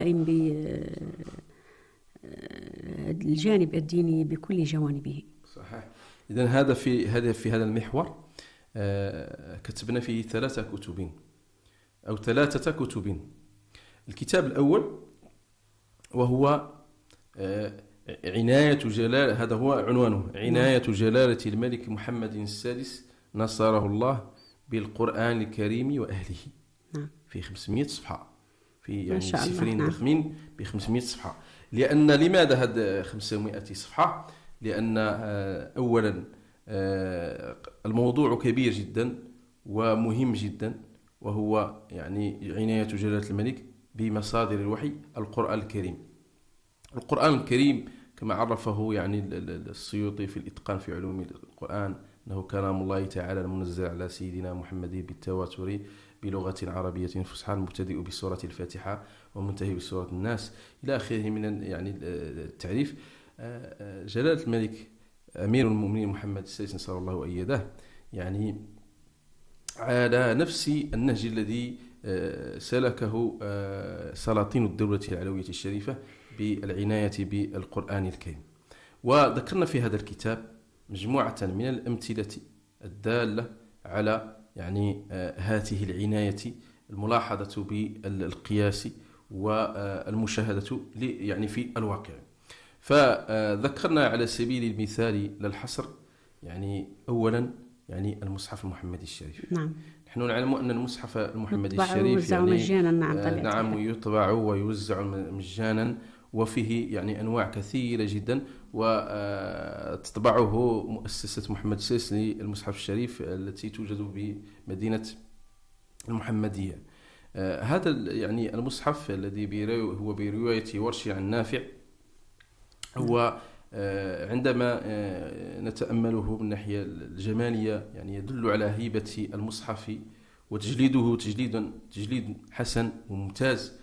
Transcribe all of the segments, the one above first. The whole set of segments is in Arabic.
بالجانب الديني بكل جوانبه. صحيح. إذن في هذا المحور كتبنا فيه 3 كتب أو 3 كتب. الكتاب الأول وهو عناية جلال، هذا هو عنوانه، عناية جلالة الملك محمد السادس نصره الله بالقرآن الكريم وأهله. في 500 صفحة، في يعني سفرين ضخمين ب 500 صفحة. لماذا هذا 500 صفحة؟ لأن أولا الموضوع كبير جدا ومهم جدا، وهو يعني عناية جلالة الملك بمصادر الوحي القرآن الكريم. القرآن الكريم كما عرفه يعني السيوطي في الإتقان في علوم القرآن أنه كلام الله تعالى المنزل على سيدنا محمد بالتواتر بلغة عربية فصحى، المبتدئ بسورة الفاتحة ومنتهي بسورة الناس إلى آخره من يعني التعريف. جلالة الملك أمير المؤمنين محمد السادس نصر الله وأيده يعني على نفس النهج الذي سلكه سلاطين الدولة العلوية الشريفة بالعناية بالقرآن الكريم. وذكرنا في هذا الكتاب مجموعة من الأمثلة الدالة على يعني هذه العناية، الملاحظة بالقياس والمشاهدة يعني في الواقع. فذكرنا على سبيل المثال للحصر يعني أولا يعني المصحف المحمدي الشريف. نعم. نحن نعلم أن المصحف المحمدي الشريف يعني مجانا. نعم يطبع ويوزع مجانا، وفيه يعني أنواع كثيرة جدا، وتطبعه مؤسسة محمد السادس للمصحف الشريف التي توجد بمدينة المحمدية. هذا يعني المصحف الذي هو برواية ورش عن نافع، هو عندما نتأمله من الناحية الجمالية يعني يدل على هيبة المصحف وتجليده تجليد حسن وممتاز،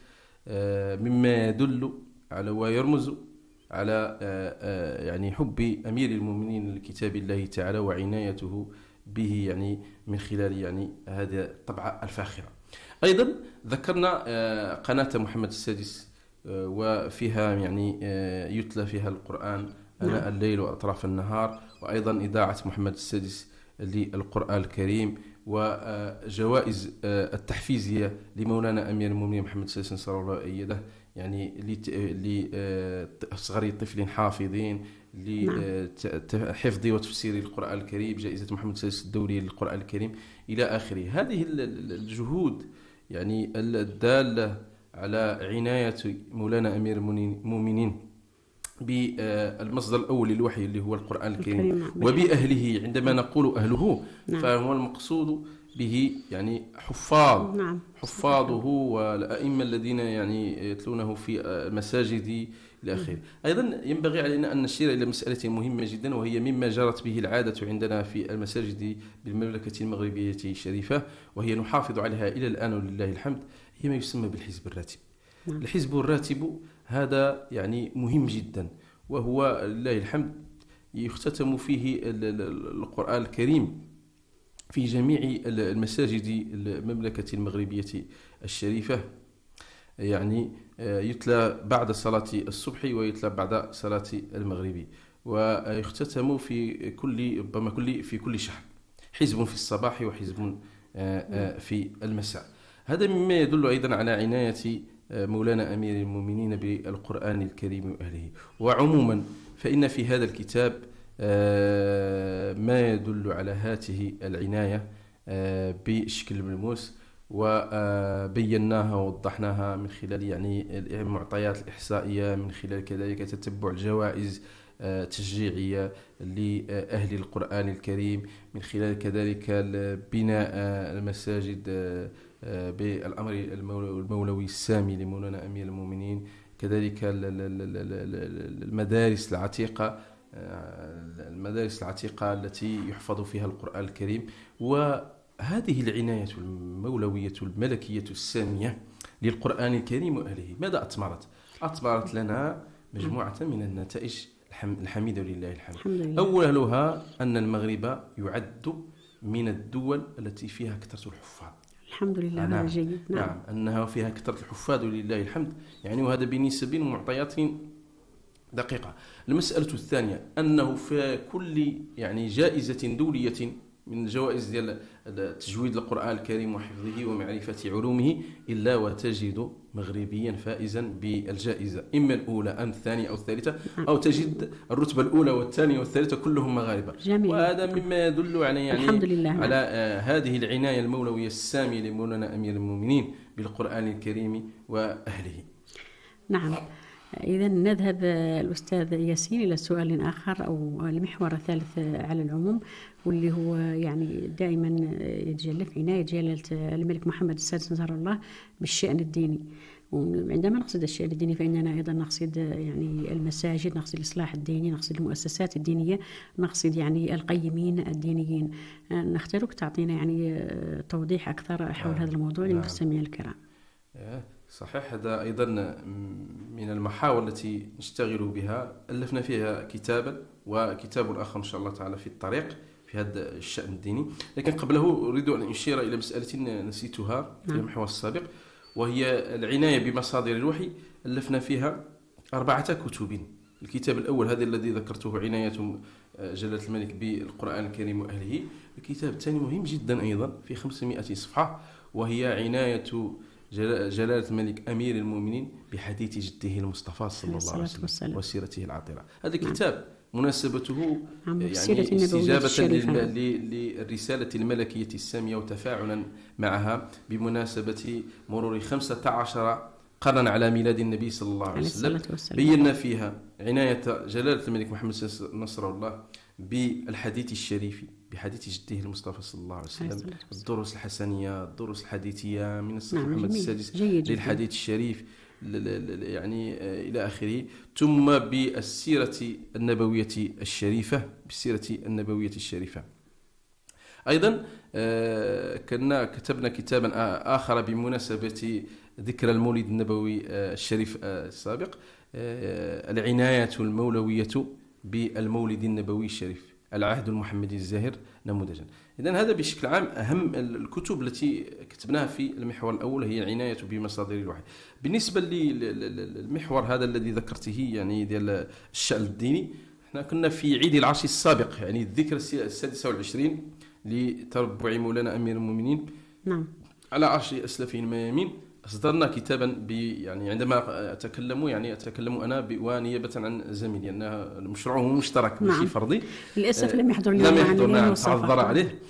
مما يدل على ويرمز على يعني حب أمير المؤمنين لكتاب الله تعالى وعنايته به يعني من خلال يعني هذه الطبعة الفاخرة. أيضا ذكرنا قناة محمد السادس، وفيها يعني يتلى فيها القرآن أناء الليل وأطراف النهار، وأيضا إذاعة محمد السادس للقرآن الكريم، وجوائز التحفيزية لمولانا أمير المؤمنين محمد السادس نصر الله وأيده يعني لأصغر طفل حافظين لحفظ وتفسير القرآن الكريم، جائزة محمد السادس الدولية للقرآن الكريم إلى آخره. هذه الجهود يعني الدالة على عناية مولانا أمير المؤمنين بالمصدر الأول للوحي اللي هو القرآن الكريم وبأهله. عندما نقول أهله فهو المقصود به يعني حفاظه والأئمة الذين يعني يتلونه في مساجد إلى آخره. أيضا ينبغي علينا أن نشير إلى مسألة مهمة جدا، وهي مما جرت به العادة عندنا في المساجد بالمملكة المغربية الشريفة، وهي نحافظ عليها إلى الآن ولله الحمد، هي ما يسمى بالحزب الراتب. الحزب الراتب هذا يعني مهم جدا، وهو لله الحمد يختتم فيه القرآن الكريم في جميع المساجد المملكة المغربية الشريفة، يعني يتلى بعد صلاة الصبح ويتلى بعد صلاة المغرب، ويختتم في كل شهر، حزب في الصباح وحزب في المساء. هذا مما يدل أيضا على عناية مولانا أمير المؤمنين بالقرآن الكريم وأهله. وعموما فإن في هذا الكتاب ما يدل على هذه العناية بشكل ملموس، وبيناها ووضحناها من خلال يعني المعطيات الإحصائية، من خلال كذلك تتبع الجوائز تشجيعية لأهل القرآن الكريم، من خلال كذلك بناء المساجد بالأمر المولوي السامي لمولانا أمير المؤمنين، كذلك المدارس العتيقة التي يحفظ فيها القرآن الكريم. وهذه العناية المولوية الملكية السامية للقرآن الكريم وأهله ماذا أثمرت؟ أثمرت لنا مجموعة من النتائج الحميدة لله الحمد. أولها أن المغرب يعد من الدول التي فيها كثرة الحفاظ. الحمد لله. هذا جيد. نعم أنها فيها كثرة الحفاظ ولله الحمد يعني، وهذا بنسب ومعطيات دقيقة. المسألة الثانية أنه في كل يعني جائزة دولية من الجوائز ديال تجويد القرآن الكريم وحفظه ومعرفة علومه إلا وتجد مغربيا فائزا بالجائزة، إما الأولى أم الثانية أو الثالثة، أو تجد الرتبة الأولى والثانية والثالثة كلهم مغاربة. جميل. وهذا مما يدل يعني الحمد لله على هذه العناية المولوية السامية لمولانا أمير المؤمنين بالقرآن الكريم وأهله. نعم. إذا نذهب الأستاذ ياسين إلى سؤال آخر أو المحور الثالث على العموم، واللي هو يعني دائما يتجلى في عناية جلالة الملك محمد السادس نصر الله بالشأن الديني. وعندما نقصد الشأن الديني فإننا أيضا نقصد يعني المساجد، نقصد الإصلاح الديني، نقصد المؤسسات الدينية، نقصد يعني القيمين الدينيين. نختارك تعطينا يعني توضيح أكثر حول هذا الموضوع للمستمعين الكرام. صحيح، هذا أيضا من المحاور التي نشتغل بها. ألفنا فيها كتابا، وكتاب آخر إن شاء الله تعالى في الطريق في هذا الشأن الديني. لكن قبله أريد أن أشير إلى مسألة نسيتها في المحور السابق، وهي العناية بمصادر الوحي. ألفنا فيها 4 كتب. الكتاب الأول هذا الذي ذكرته، عناية جلالة الملك بالقرآن الكريم وأهله. الكتاب الثاني مهم جدا أيضا في 500 صفحة، وهي عناية جلالة الملك أمير المؤمنين بحديث جده المصطفى صلى الله عليه وسلم وسيرته العطرة. هذا الكتاب مناسبته يعني استجابة للرسالة الملكية السامية وتفاعلا معها بمناسبة مرور 15 قرنا على ميلاد النبي صلى الله عليه وسلم. بينا فيها عناية جلالة الملك محمد نصر الله بالحديث الشريف، بحديث جده المصطفى صلى الله عليه وسلم، الدروس الحسنية، الدروس الحديثية من الصف محمد السادس للحديث الشريف يعني إلى آخره. ثم بالسيرة النبوية الشريفة، بالسيرة النبوية الشريفة. أيضا كتبنا كتابا آخر بمناسبة ذكرى المولد النبوي الشريف السابق، العناية المولوية بالمولد النبوي الشريف، العهد المحمدي الزاهر نموذجا. إذن هذا بشكل عام أهم الكتب التي كتبناها في المحور الأول، هي العناية بمصادر الوحي. بالنسبة للمحور هذا الذي ذكرته يعني ديال الشأن الديني، احنا كنا في عيد العرش السابق، يعني الذكرى 26 لتربع مولانا أمير المؤمنين على عرش أسلافه الميامين. أصدرنا كتابا يعني عندما أتكلم أنا ونيابة عن زميلي، أنها مشروعه مشترك ماشي فردي. للأسف لم يحضر اليوم، تعذر عليه.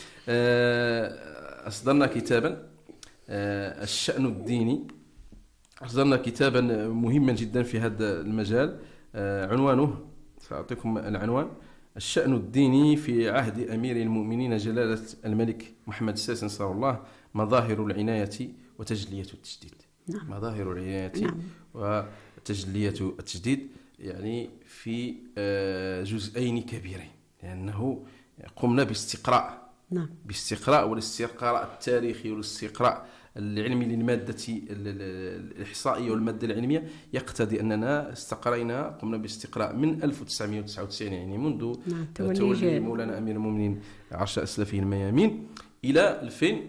أصدرنا كتابا الشأن الديني. أصدرنا كتابا مهما جدا في هذا المجال، عنوانه سأعطيكم العنوان: الشأن الديني في عهد أمير المؤمنين جلالة الملك محمد السادس نصر الله، مظاهر العناية وتجلية التجديد. مظاهر العناية وتجلية التجديد، يعني في جزئين كبيرين، لأنه قمنا باستقراء والاستقراء التاريخي والاستقراء العلمي للمادة الإحصائية والمادة العلمية. يقتضي أننا قمنا باستقراء من 1999، يعني منذ تولي مولانا أمير المؤمنين عرش أسلافه الميامين إلى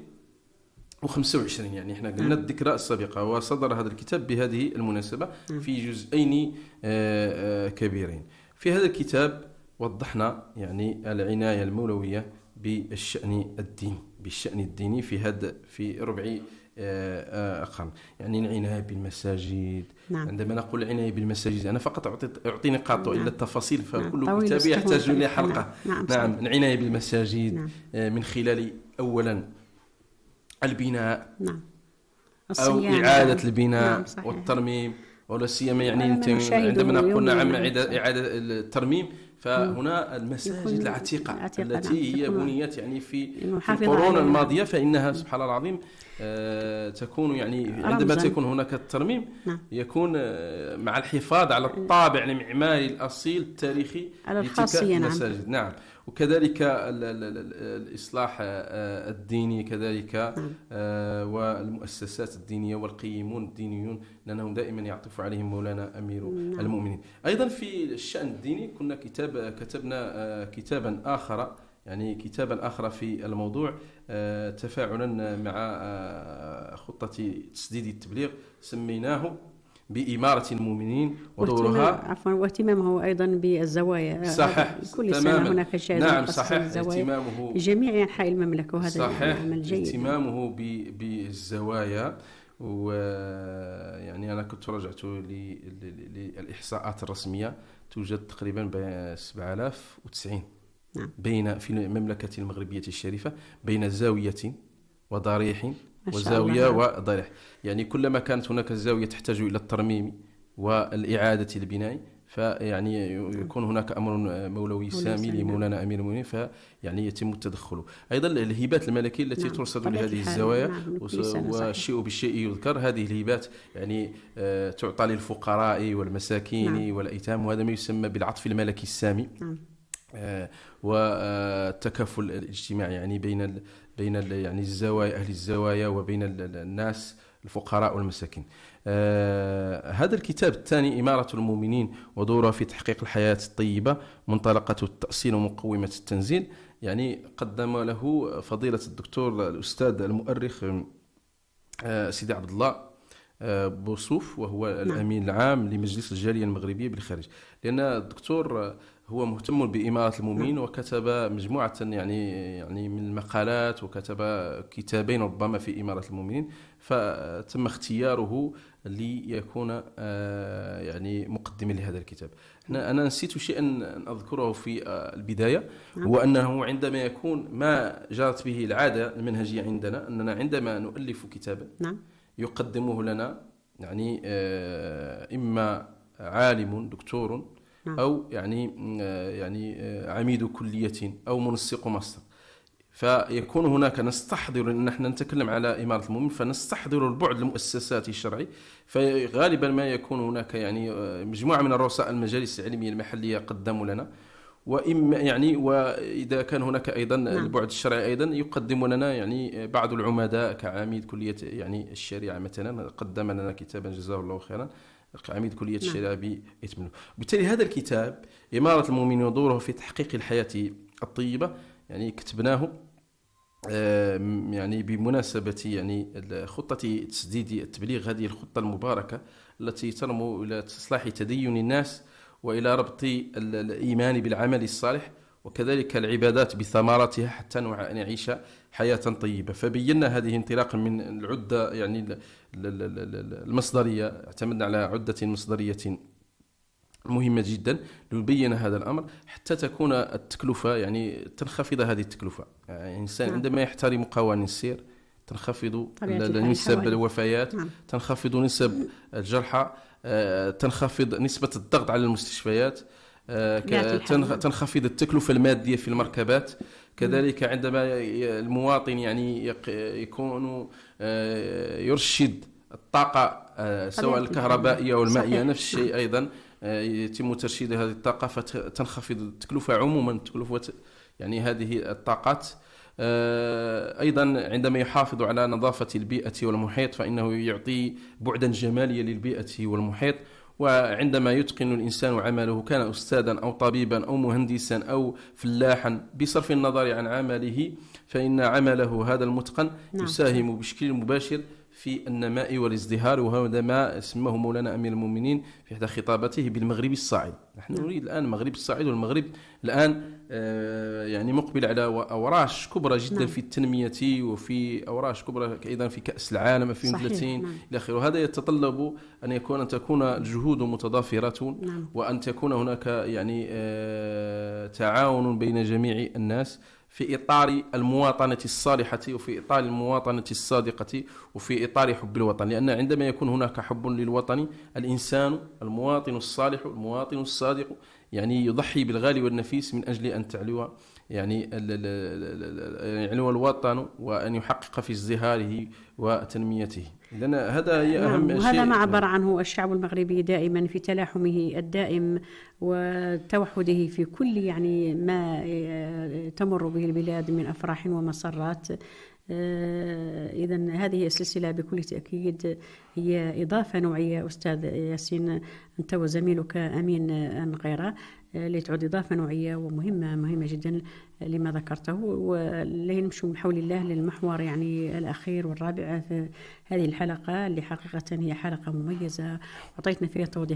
2025. يعني احنا قلنا الذكرى السابقة، وصدر هذا الكتاب بهذه المناسبة في جزئين كبيرين. في هذا الكتاب وضحنا يعني العناية المولوية بالشأن الديني في ربع قرن. يعني العناية بالمساجد. عندما نقول العناية بالمساجد أنا فقط أعطي نقاط إلا التفاصيل، فكل كتاب يحتاج إلى حلقة. نعم العناية بالمساجد من خلال أولا البناء أو إعادة البناء والترميم، ولا سيما يعني عندما نقول عن إعادة الترميم، فهنا المساجد العتيقة التي هي بنيت يعني في القرون الماضية، فإنها سبحان الله العظيم تكون يعني عندما تكون هناك الترميم يكون مع الحفاظ على الطابع المعماري الأصيل التاريخي لتلك المساجد. نعم. وكذلك الإصلاح الديني كذلك، والمؤسسات الدينية والقيمون الدينيون، لأنهم دائما يعطف عليهم مولانا أمير المؤمنين. أيضا في الشأن الديني كتبنا كتابا آخر، يعني كتابا آخر في الموضوع تفاعلا مع خطة تسديد التبليغ، سميناه بإمارة المؤمنين ودورها واهتمامه أيضا بالزوايا. صحيح كل تماما. سنة هناك جائزة نعم مخصصة صحيح للزوايا اهتمامه في جميع أنحاء المملكة، وهذا صحيح يعني عمل جيد. اهتمامه بالزوايا. ويعني أنا كنت رجعت للإحصاءات الرسمية، توجد تقريبا ب 7090 نعم. بين في المملكة المغربية الشريفة بين زاوية وضريح وزاوية الله. وضريح. يعني كلما كانت هناك زاوية تحتاج إلى الترميم والإعادة البناء، فيعني يكون هناك أمر مولوي سامي لمولانا أمير المؤمنين، فيعني يتم التدخل. أيضا الهبات الملكية التي نعم. ترصد لهذه الزوايا، نعم. والشيء بالشيء يذكر. هذه الهبات يعني تعطى للفقراء والمساكين نعم. والأيتام، وهذا ما يسمى بالعطف الملكي السامي. نعم. والتكافل الاجتماعي يعني بين يعني الزوايا، أهل الزوايا، وبين الناس الفقراء والمساكين. هذا الكتاب الثاني إمارة المؤمنين ودورها في تحقيق الحياة الطيبة، منطلقة التأصيل ومقومة التنزيل، يعني قدم له فضيلة الدكتور الأستاذ المؤرخ سيدي عبد الله بوصوف، وهو الأمين العام لمجلس الجالية المغربية بالخارج. لأن الدكتور هو مهتم بإمارة المؤمنين، وكتب مجموعة يعني من المقالات، وكتب كتابين ربما في إمارة المؤمنين، فتم اختياره ليكون يعني مقدما لهذا الكتاب. أنا نسيت شيئا أذكره في البداية، هو أنه عندما يكون ما جرت به العادة المنهجية عندنا، أننا عندما نؤلف كتابا يقدمه لنا يعني إما عالم دكتور أو يعني عميد كلية أو منسق ماستر، فيكون هناك نستحضر ان نحن نتكلم على إمارة المؤمن، فنستحضر البعد المؤسساتي الشرعي. فغالبا ما يكون هناك يعني مجموعة من الرؤساء المجالس العلمية المحلية قدموا لنا، وإما يعني وإذا كان هناك أيضا البعد الشرعي أيضا يقدم لنا يعني بعض العمداء كعميد كلية يعني الشريعة مثلا قدم لنا كتابا جزاه الله خيرا، عميد كلية الشريعة بإتمنه. بالتالي هذا الكتاب إمارة المؤمنين ودوره في تحقيق الحياة الطيبة يعني كتبناه يعني بمناسبة يعني خطة تسديد التبليغ، هذه الخطة المباركة التي ترمو إلى إصلاح تدين الناس وإلى ربط الإيمان بالعمل الصالح، وكذلك العبادات بثمراتها حتى نعيش حياة طيبة. فبينا هذه انطلاقا من العدة يعني المصدرية، اعتمدنا على عدة مصدرية مهمة جدا لنبين هذا الأمر حتى تكون التكلفة يعني تنخفض هذه التكلفة. يعني الإنسان عندما يحترم قوانين السير تنخفض نسب الوفيات، تنخفض نسب الجرحى، تنخفض نسبة الضغط على المستشفيات، تنخفض التكلفة المادية في المركبات. كذلك عندما المواطن يعني يكون يرشد الطاقة سواء الكهربائية أو المائية، نفس الشيء أيضا يتم ترشيد هذه الطاقة، فتنخفض التكلفة عموما، تكلفة يعني هذه الطاقات. أيضا عندما يحافظ على نظافة البيئة والمحيط فإنه يعطي بعدا جماليا للبيئة والمحيط. وعندما يتقن الإنسان عمله، كان أستاذا أو طبيبا أو مهندسا أو فلاحا، بصرف النظر عن عمله، فإن عمله هذا المتقن يساهم بشكل مباشر في النماء والازدهار. وهذا ما سماه مولانا أمير المؤمنين في إحدى خطابته بالمغرب الصاعد. نحن نريد الآن المغرب الصاعد، والمغرب الآن يعني مقبل على أوراش كبرى جدا في التنمية، وفي أوراش كبرى أيضا في كأس العالم 2030 إلى آخره. وهذا يتطلب أن تكون الجهود متضافرة، وأن تكون هناك يعني تعاون بين جميع الناس في إطار المواطنة الصالحة، وفي إطار المواطنة الصادقة، وفي إطار حب الوطن. لأن عندما يكون هناك حب للوطن، الإنسان المواطن الصالح المواطن الصادق يعني يضحي بالغالي والنفيس من أجل أن تعلو يعني يعلو الوطن، وأن يحقق في ازدهاره وتنميته. لأن هذا هي أهم شيء. هذا ما عبر عنه الشعب المغربي دائما في تلاحمه الدائم وتوحده في كل يعني ما تمر به البلاد من أفراح ومسرات. إذن هذه السلسلة بكل تأكيد هي إضافة نوعية أستاذ ياسين، أنت وزميلك أمين نغيرة، لتعود إضافة نوعية ومهمة جدا لما ذكرته. ولنمشي بحول الله للمحور يعني الأخير والرابع في هذه الحلقة، اللي حقيقة هي حلقة مميزة وأعطيتنا فيها توضيح